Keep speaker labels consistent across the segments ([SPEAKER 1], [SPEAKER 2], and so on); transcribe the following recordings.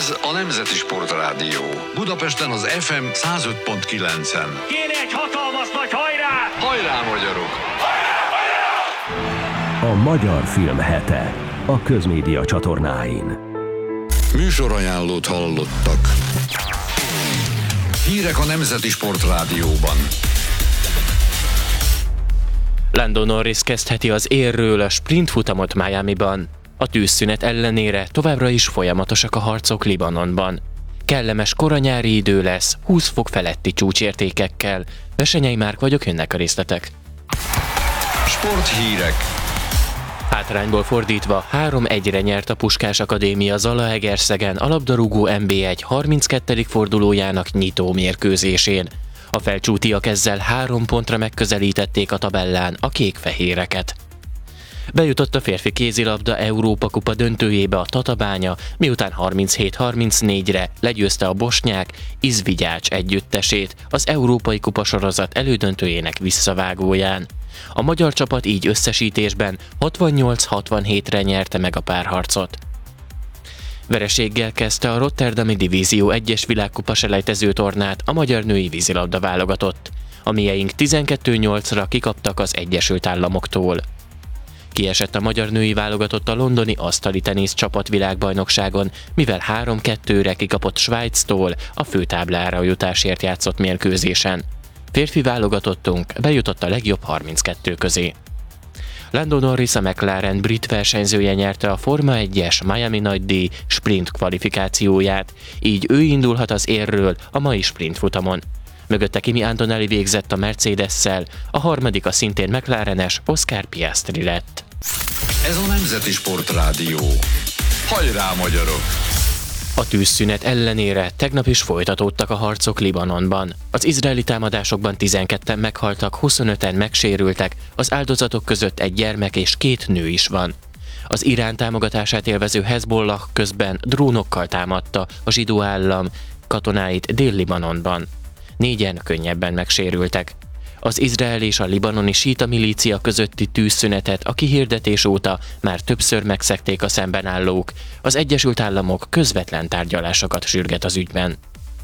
[SPEAKER 1] Ez a Nemzeti Sportrádió. Budapesten az FM 105.9-en.
[SPEAKER 2] Kéne egy hatalmas nagy hajrá!
[SPEAKER 1] Hajrá, magyarok!
[SPEAKER 3] A Magyar Film Hete a Közmédia csatornáin.
[SPEAKER 1] Műsorajánlót hallottak. Hírek a Nemzeti Sportrádióban.
[SPEAKER 4] Lando Norris kezdheti az érről a sprintfutamot Miamiban. A tűzszünet ellenére továbbra is folyamatosak a harcok Libanonban. Kellemes koranyári idő lesz, 20 fok feletti csúcsértékekkel. Vesenyei Márk vagyok, jönnek a részletek.
[SPEAKER 1] Sporthírek.
[SPEAKER 4] Hátrányból fordítva 3-1-re nyert a Puskás Akadémia Zalaegerszegen a labdarúgó NB1 32. fordulójának nyitó mérkőzésén. A felcsútiak ezzel 3 pontra megközelítették a tabellán a kék-fehéreket. Bejutott a férfi kézilabda Európa-kupa döntőjébe a Tatabánya, miután 37-34-re legyőzte a bosnyák Izvigyács együttesét az Európai Kupa sorozat elődöntőjének visszavágóján. A magyar csapat így összesítésben 68-67-re nyerte meg a párharcot. Vereséggel kezdte a Rotterdami Divízió 1-es világkupa selejtező tornát a magyar női vízilabda válogatott. A mieink 12-8-ra kikaptak az Egyesült Államoktól. Kiesett a magyar női válogatott a londoni asztali tenisz csapatvilágbajnokságon, mivel 3-2-re kikapott Svájctól a főtáblára jutásért játszott mérkőzésen. Férfi válogatottunk bejutott a legjobb 32 közé. Lando Norris, a McLaren brit versenyzője nyerte a Forma 1-es Miami nagydíj sprint kvalifikációját, így ő indulhat az érről a mai sprintfutamon. Mögötte Kimi Antonelli végzett a Mercedes-szel, a harmadik a szintén McLarenes Oscar Piastri lett.
[SPEAKER 1] Ez a Nemzeti Sportrádió. Hajrá, magyarok!
[SPEAKER 4] A tűzszünet ellenére tegnap is folytatódtak a harcok Libanonban. Az izraeli támadásokban 12-en meghaltak, 25-en megsérültek, az áldozatok között egy gyermek és 2 nő is van. Az Irán támogatását élvező Hezbollah közben drónokkal támadta a zsidó állam katonáit Dél-Libanonban. 4-en könnyebben megsérültek. Az izrael és a libanoni síta milícia közötti tűzszünetet a kihirdetés óta már többször megszegték a szembenállók. Az Egyesült Államok közvetlen tárgyalásokat sürget az ügyben.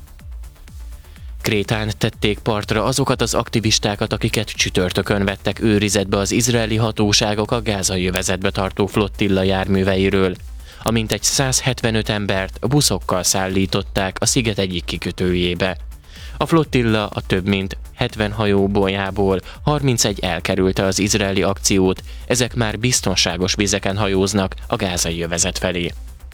[SPEAKER 4] Krétán tették partra azokat az aktivistákat, akiket csütörtökön vettek őrizetbe az izraeli hatóságok a gázai övezetbe tartó flottilla járműveiről. A mintegy 175 embert buszokkal szállították a sziget egyik kikötőjébe. A flottilla a több mint 70 hajóból 31 elkerülte az izraeli akciót, ezek már biztonságos vizeken hajóznak a gázai övezet felé.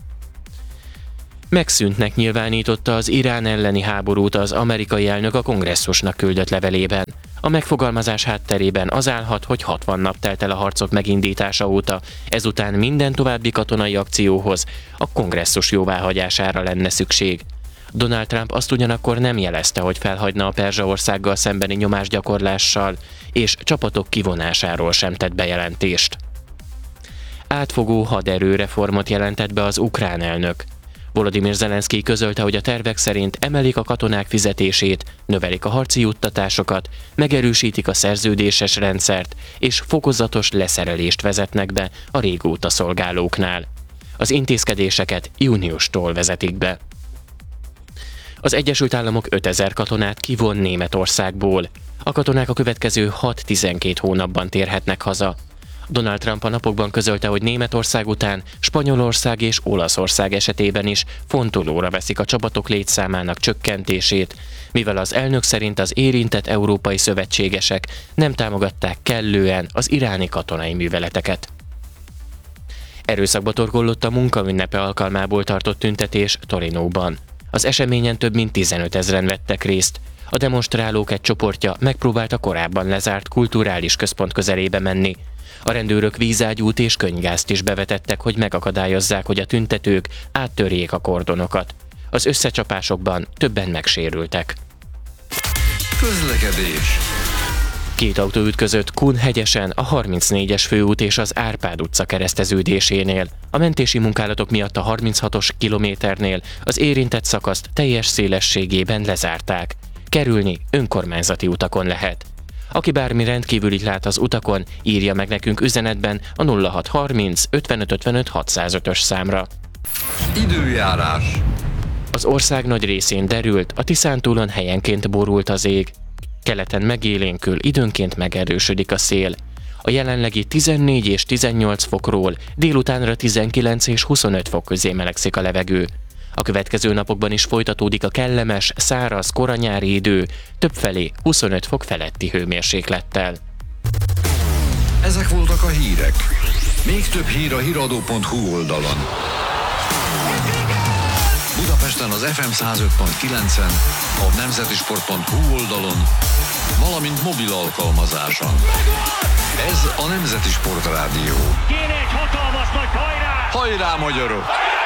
[SPEAKER 4] Megszűntnek nyilvánította az Irán elleni háborút az amerikai elnök a kongresszusnak küldött levelében. A megfogalmazás hátterében az állhat, hogy 60 nap telt el a harcok megindítása óta, ezután minden további katonai akcióhoz a kongresszus jóváhagyására lenne szükség. Donald Trump azt ugyanakkor nem jelezte, hogy felhagyna a Perzsaországgal szembeni nyomásgyakorlással, és csapatok kivonásáról sem tett bejelentést. Átfogó haderőreformot jelentett be az ukrán elnök. Volodymyr Zelenszkij közölte, hogy a tervek szerint emelik a katonák fizetését, növelik a harci juttatásokat, megerősítik a szerződéses rendszert, és fokozatos leszerelést vezetnek be a régóta szolgálóknál. Az intézkedéseket júniustól vezetik be. Az Egyesült Államok 5000 katonát kivon Németországból. A katonák a következő 6-12 hónapban térhetnek haza. Donald Trump a napokban közölte, hogy Németország után Spanyolország és Olaszország esetében is fontolóra veszik a csapatok létszámának csökkentését, mivel az elnök szerint az érintett európai szövetségesek nem támogatták kellően az iráni katonai műveleteket. Erőszakba torkollott a munkaünnepe alkalmából tartott tüntetés Torinóban. Az eseményen több mint 15 000-en vettek részt. A demonstrálók egy csoportja megpróbálta korábban lezárt kulturális központ közelébe menni. A rendőrök vízágyút és könyvgázt is bevetettek, hogy megakadályozzák, hogy a tüntetők áttörjék a kordonokat. Az összecsapásokban többen megsérültek.
[SPEAKER 1] Közlekedés.
[SPEAKER 4] 2 autó ütközött Kunhegyesen a 34-es főút és az Árpád utca kereszteződésénél. A mentési munkálatok miatt a 36-os kilométernél az érintett szakaszt teljes szélességében lezárták. Kerülni önkormányzati utakon lehet. Aki bármi rendkívülit lát az utakon, írja meg nekünk üzenetben a 0630 55 55 605-ös számra.
[SPEAKER 1] Időjárás.
[SPEAKER 4] Az ország nagy részén derült, a Tiszántúlon helyenként borult az ég. Keleten megélénkül, időnként megerősödik a szél. A jelenlegi 14 és 18 fokról délutánra 19 és 25 fok közé melegszik a levegő. A következő napokban is folytatódik a kellemes, száraz, koranyári idő, többfelé 25 fok feletti hőmérséklettel.
[SPEAKER 1] Ezek voltak a hírek. Még több hír a hiradó.hu oldalon. Budapesten az FM 105.9-en, a nemzetisport.hu oldalon, valamint mobil alkalmazáson. Ez a Nemzeti Sport Rádió.
[SPEAKER 2] Kéne egy hatalmas nagy hajrá!
[SPEAKER 1] Hajrá, magyarok!